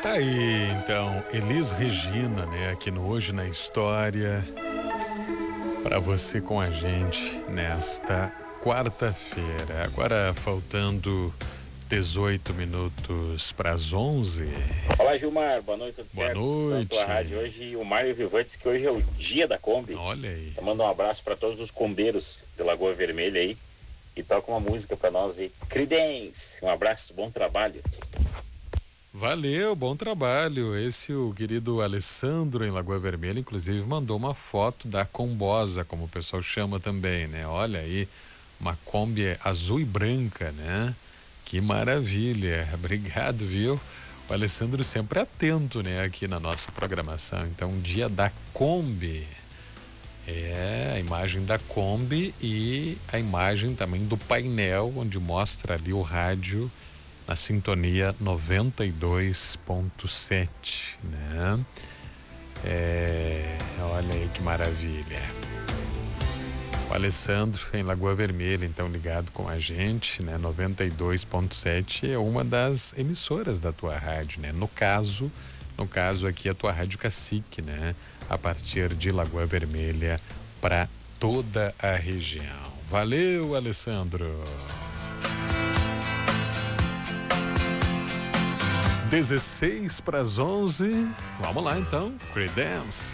Tá aí, então, Elis Regina, né, aqui no Hoje na História, para você com a gente nesta quarta-feira. Agora faltando 18 minutos para as 11. Olá, Gilmar, boa noite, tudo Boa certo? noite. A rádio hoje, o Mário Vivan disse que hoje é o dia da Kombi. Olha aí. Então manda um abraço para todos os combeiros de Lagoa Vermelha aí e toca uma música para nós aí. Creedence, um abraço, bom trabalho. Valeu, bom trabalho. Esse o querido Alessandro em Lagoa Vermelha, inclusive mandou uma foto da Combosa, como o pessoal chama também, né? Olha aí, uma Kombi azul e branca, né? Que maravilha. Obrigado, viu? O Alessandro sempre atento, né? Aqui na nossa programação. Então, dia da Kombi. É a imagem da Kombi e a imagem também do painel, onde mostra ali o rádio na sintonia 92.7, né? Olha aí que maravilha. O Alessandro em Lagoa Vermelha, então ligado com a gente, né? 92.7 é uma das emissoras da tua rádio, né? No caso aqui a tua Rádio Cacique, né? A partir de Lagoa Vermelha para toda a região. Valeu, Alessandro. 16 para as 11. Vamos lá então, Creedence.